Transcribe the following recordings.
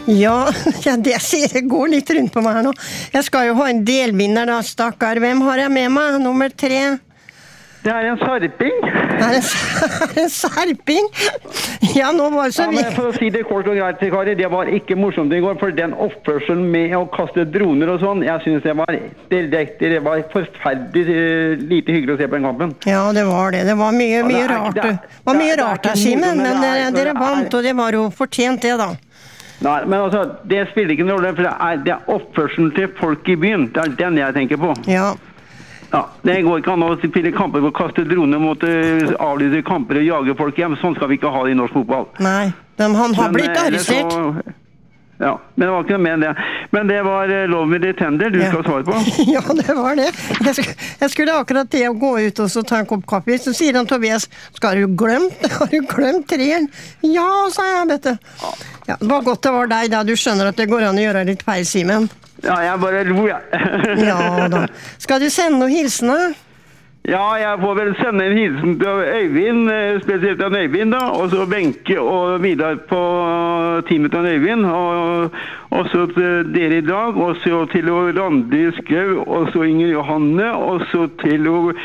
Ja, det ser jeg går litt rundt på meg her nå. Jeg skal jo ha en delvinner da, stakkar. Hvem har jeg med meg? Nummer 3. Det en sarping. Det en sarping? Ja, nå var det så men for å si det kort og greit, Kari, det var ikke morsomt i går, for den oppførselen med å kaste droner og sånn, jeg synes det var forferdelig lite hyggelig å se på den kampen. Ja, det var det. Det var mye rart. Det var mye rart der, Simen, men dere vant, og det var jo fortjent det da. Nei, men altså, det spiller ikke noe rolle, for det oppførselen til folk i byen, det den jeg tenker på. Ja. Ja, det går ikke an å spille kamper og kaste droner mot avlyse kamper og jage folk hjem. Sånn skal vi ikke ha det i norsk fotball. Nei, han har blitt arrestert. Ja, men det var ikke noe med det. Men det var Love Me Tender du skal svare på. Ja, det var det. Jeg skulle akkurat til å gå ut og så ta en kopp kaffe. Så sier han Tobias, har du glemt 3-en? Ja, sa jeg, vet du. Ja, det var godt det var deg da. Du skjønner at det går an å gjøre litt feil, Simen. Ja, jeg bare lo, Ja da. Skal du sende noen hilsener? Ja, jeg får vel sende en hilsen til Øyvind, spesielt til Øyvind da, og så Benke og Vidar på teamet til Øyvind, og så til dere i dag, og så til Randi Skau, og så Inger Johanne, og så til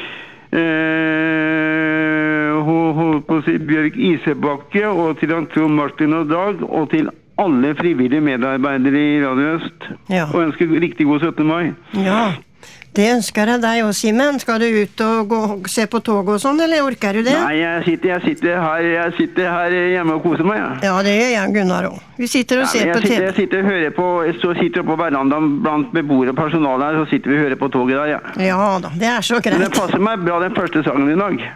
Bjørk Isebakke, og til Anton Martin og Dag, og til alle frivillige medarbeidere i Radio Øst. Ja. Og ønsker riktig god 17. mai. Ja, det ønsker jeg deg også, Simen. Skal du ut og se på tog og sånn, eller orker du det? Nei, jeg sitter her hjemme og koser meg. Ja, det gjør jeg, Gunnar også. Vi sitter og ser på TV. Jeg sitter og hører på, sitter på verandaen blant beboere og personale her, så sitter vi og hører på toget der, ja. Ja da, det så greit. Men det passer meg bra den første sangen i dag.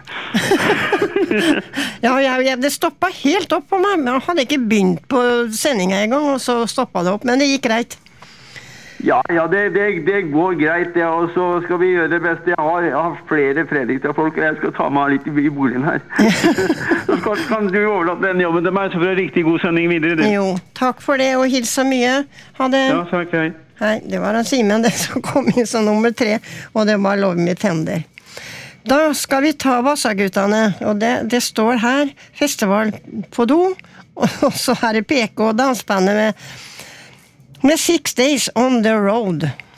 Ja, det stoppet helt opp på meg. Jeg hadde ikke begynt på sendingen en gang, og så stoppet det opp, men det gikk greit. Ja, det går greit, ja, og så skal vi gjøre det beste. Jeg har flere Fredrikstad-folk, og jeg skal ta meg litt i boligen her. Så kan du overlate den jobben til meg, så får jeg riktig god sending videre. Det. Jo, takk for det, og hils så mye. Ha det. Ja, takk, hei. Hei, det var Simen, det som kom inn som nummer 3, og det var Love Me Tender. Da skal vi ta Vassaguttene, og det står her, festival på Do, og så her PK og dansbandet med 6 Days on the Road.